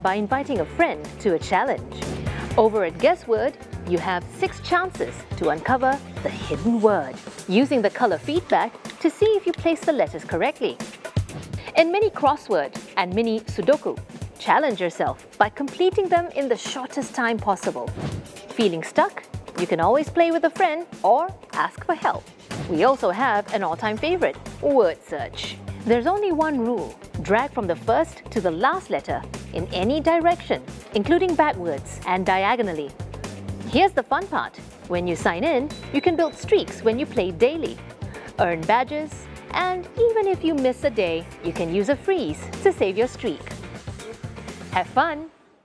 by inviting a friend to a challenge. Over at Guess Word, you have 6 chances to uncover the hidden word, using the color feedback to see if you place the letters correctly. In Mini Crossword and Mini Sudoku, challenge yourself by completing them in the shortest time possible. Feeling stuck? You can always play with a friend or ask for help. We also have an all-time favorite, word search. There's only one rule: drag from the first to the last letter in any direction, including backwards and diagonally. Here's the fun part. When you sign in, you can build streaks when you play daily, earn badges, and even if you miss a day, you can use a freeze to save your streak. Have fun!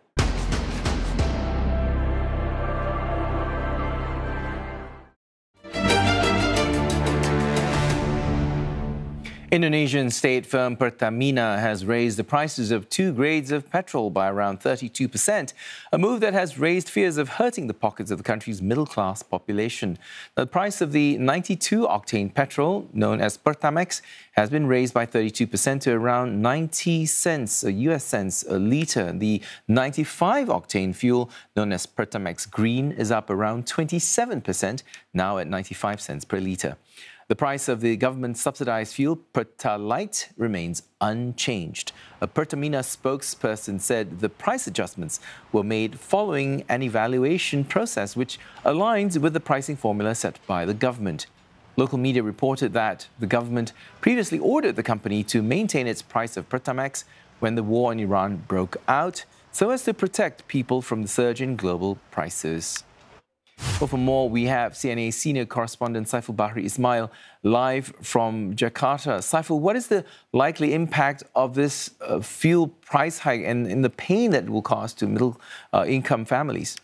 Indonesian state firm Pertamina has raised the prices of 2 grades of petrol by around 32%, a move that has raised fears of hurting the pockets of the country's middle-class population. The price of the 92-octane petrol, known as Pertamex, has been raised by 32% to around 90 cents, US cents a litre. The 95-octane fuel, known as Pertamex Green, is up around 27%, now at 95 cents per litre. The price of the government-subsidized fuel, Pertalite, remains unchanged. A Pertamina spokesperson said the price adjustments were made following an evaluation process which aligns with the pricing formula set by the government. Local media reported that the government previously ordered the company to maintain its price of Pertamex when the war in Iran broke out, so as to protect people from the surge in global prices. Well, for more, we have CNA senior correspondent Saiful Bahri Ismail live from Jakarta. Saiful, what is the likely impact of this fuel price hike and the pain that it will cause to middle-income families?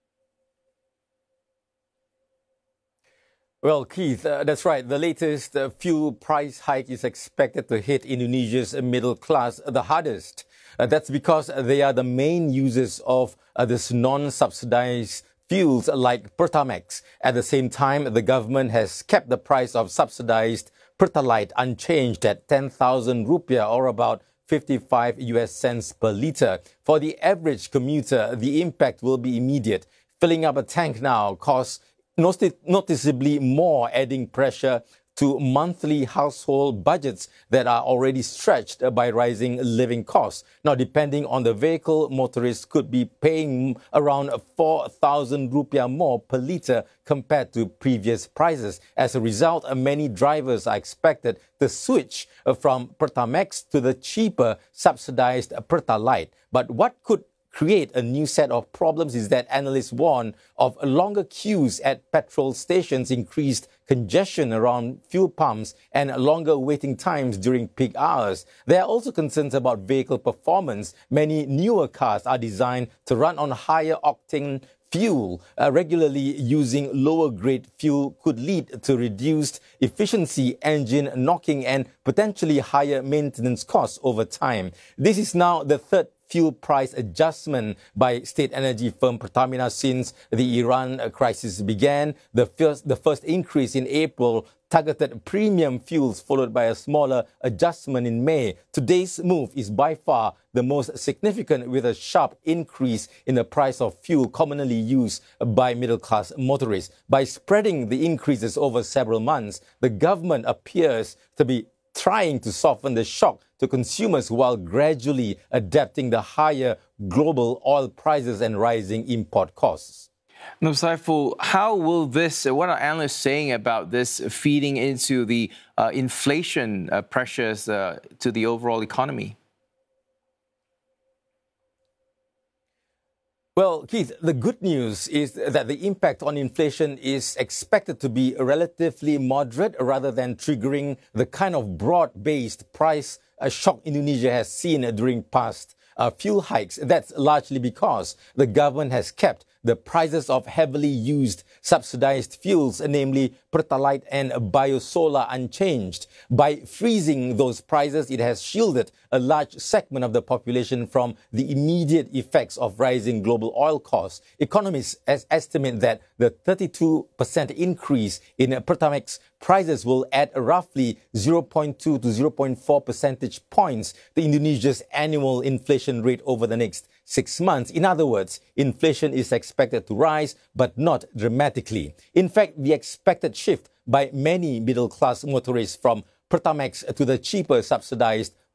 Well, Keith, that's right. The latest fuel price hike is expected to hit Indonesia's middle class the hardest. That's because they are the main users of this non-subsidized fuels like Pertamex. At the same time, the government has kept the price of subsidized Pertalite unchanged at 10,000 rupiah, or about 55 US cents per litre. For the average commuter, the impact will be immediate. Filling up a tank now costs noticeably more, adding pressure to monthly household budgets that are already stretched by rising living costs. Now, depending on the vehicle, motorists could be paying around 4,000 rupiah more per litre compared to previous prices. As a result, many drivers are expected to switch from Pertamex to the cheaper subsidized Pertalite. But what could create a new set of problems is that analysts warn of longer queues at petrol stations, increased congestion around fuel pumps, and longer waiting times during peak hours. There are also concerns about vehicle performance. Many newer cars are designed to run on higher octane fuel. Regularly using lower grade fuel could lead to reduced efficiency, engine knocking, and potentially higher maintenance costs over time. This is now the third fuel price adjustment by state energy firm Pertamina since the Iran crisis began. The first increase in April targeted premium fuels, followed by a smaller adjustment in May. Today's move is by far the most significant, with a sharp increase in the price of fuel commonly used by middle-class motorists. By spreading the increases over several months, the government appears to be trying to soften the shock to consumers while gradually adapting the higher global oil prices and rising import costs. Now, Saiful, how will this, what are analysts saying about this feeding into the inflation pressures to the overall economy? Well, Keith, the good news is that the impact on inflation is expected to be relatively moderate rather than triggering the kind of broad-based price shock Indonesia has seen during past fuel hikes. That's largely because the government has kept the prices of heavily used subsidized fuels, namely Pertalite and Biosolar, unchanged. By freezing those prices, it has shielded a large segment of the population from the immediate effects of rising global oil costs. Economists estimate that the 32% increase in Pertamex prices will add roughly 0.2 to 0.4 percentage points to Indonesia's annual inflation rate over the next 6 months. In other words, inflation is expected to rise, but not dramatically. In fact, the expected shift by many middle-class motorists from Pertamax to the cheaper subsidized